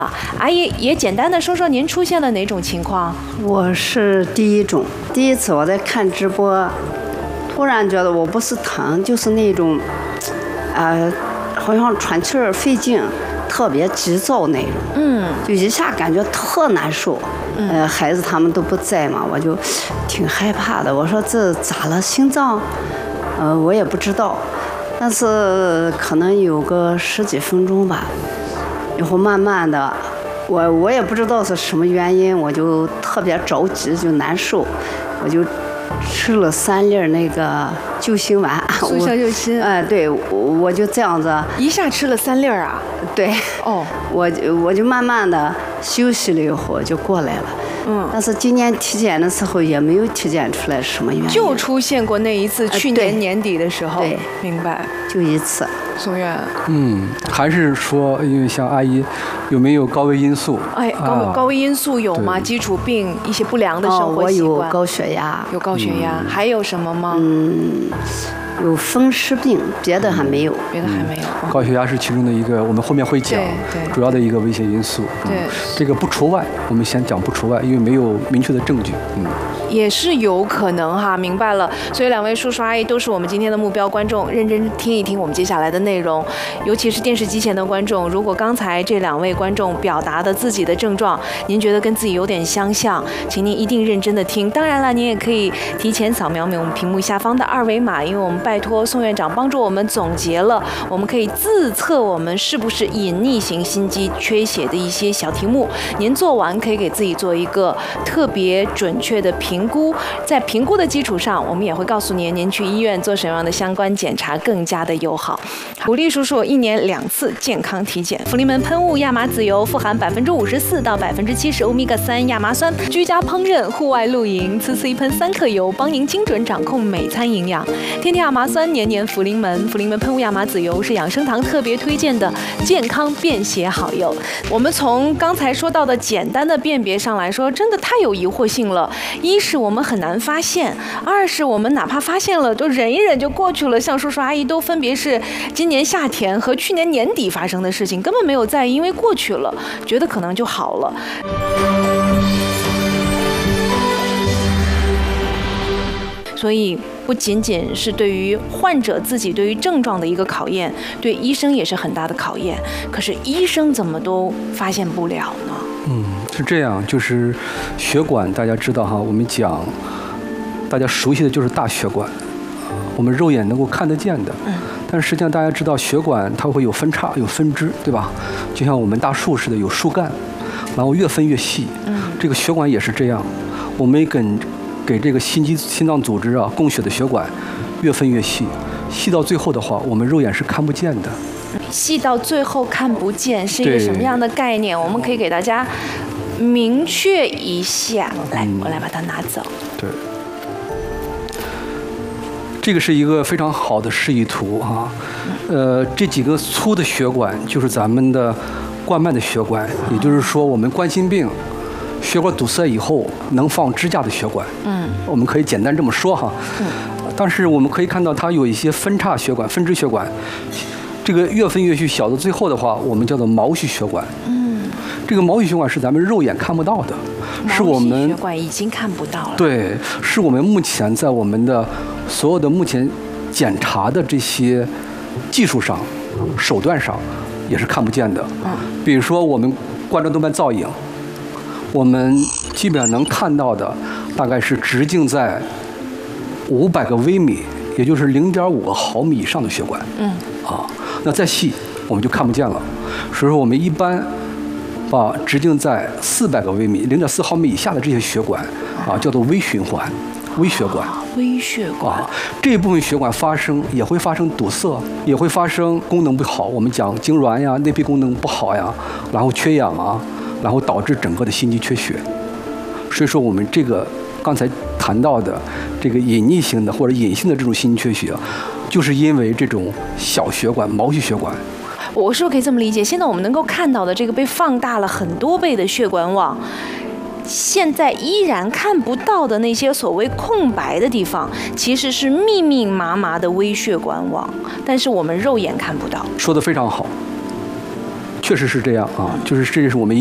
阿姨也简单的说说您出现了哪种情况？ 我是第一种，第一次我在看直播，突然觉得我不是疼，就是那种，好像喘气儿费劲，特别急躁那种，就一下感觉特难受。孩子他们都不在嘛，我就挺害怕的。我说这咋了？心脏？我也不知道，但是可能有个10几分钟吧。以后慢慢的，我也不知道是什么原因，我就特别着急，就难受，我就吃了3粒那个救心丸， 速效救心。 对，我就这样子， 一下吃了3粒啊？ 对。 哦， 我就慢慢的休息了以后就过来了。但是今年体检的时候也没有体检出来什么原因， 就出现过那一次，去年年底的时候。 对， 明白。 就一次。 宋院。 还是说，因为像阿姨，有没有高危因素？ 高危因素有吗？基础病，一些不良的生活习惯。 我有高血压。 有高血压，还有什么吗？ 有风湿病，别的还没有。 别的还没有。 高血压是其中的一个，我们后面会讲主要的一个危险因素。 对， 这个不除外，我们先讲不除外，因为没有明确的证据。 也是有可能哈，明白了。所以2位叔叔阿姨都是我们今天的目标观众，认真听一听我们接下来的内容。尤其是电视机前的观众，如果刚才这2位观众表达的自己的症状，您觉得跟自己有点相像，请您一定认真的听。当然了，您也可以提前扫描我们屏幕下方的2维码，因为我们拜托宋院长帮助我们总结了，我们可以自测我们是不是隐匿型心肌缺血的一些小题目。您做完可以给自己做一个特别准确的评估，在评估的基础上，我们也会告诉您去医院做什么样的相关检查更加的友好。鼓励叔叔1年2次健康体检。福临门喷雾亚麻籽油富含54%到70%欧米伽3亚麻酸，居家烹饪、户外露营，次次一喷3克油，帮您精准掌控每餐营养。天天亚麻酸，年年福临门。福临门喷雾亚麻籽油是养生堂特别推荐的健康便携好油。我们从刚才说到的简单的辨别上来说，真的太有疑惑性了。一是我们很难发现，二是我们哪怕发现了，就忍一忍就过去了。像叔叔阿姨都分别是今年夏天和去年年底发生的事情，根本没有在意，因为过去了，觉得可能就好了。所以不仅仅是对于患者自己对于症状的一个考验，对医生也是很大的考验。可是医生怎么都发现不了呢？ 是这样，就是血管，大家知道哈，我们讲大家熟悉的就是大血管，我们肉眼能够看得见的。但是实际上大家知道，血管它会有分叉、有分支，对吧？就像我们大树似的，有树干，然后越分越细。这个血管也是这样，我们给这个心脏组织供血的血管越分越细，细到最后的话，我们肉眼是看不见的。 细到最后看不见是一个什么样的概念？我们可以给大家明确一下。来，我来把它拿走。 对，这个是一个非常好的示意图啊。这几个粗的血管就是咱们的冠脉的血管，也就是说我们冠心病血管堵塞以后能放支架的血管。我们可以简单这么说哈。但是我们可以看到它有一些分叉血管、分支血管，这个越分越细，小到最后的话，我们叫做毛细血管。这个毛细血管是咱们肉眼看不到的，是我们血管已经看不到了。 对，是我们目前在我们的所有的目前检查的这些技术上、手段上也是看不见的。比如说我们冠状动脉造影，我们基本上能看到的大概是直径在500个微米，也就是0.5个毫米以上的血管。那再细我们就看不见了。所以说我们一般把直径在400个微米、0.4毫米以下的这些血管叫做微循环、微血管。 微血管这一部分血管也会发生堵塞，也会发生功能不好，我们讲痉挛呀、内皮功能不好呀，然后缺氧啊，然后导致整个的心肌缺血。所以说我们这个刚才谈到的这个隐匿性的或者隐性的这种心肌缺血，就是因为这种小血管、毛细血管。 我是不是可以这么理解？现在我们能够看到的这个被放大了很多倍的血管网，现在依然看不到的那些所谓空白的地方，其实是密密麻麻的微血管网，但是我们肉眼看不到。 说得非常好。 确实是这样啊，就是这是我们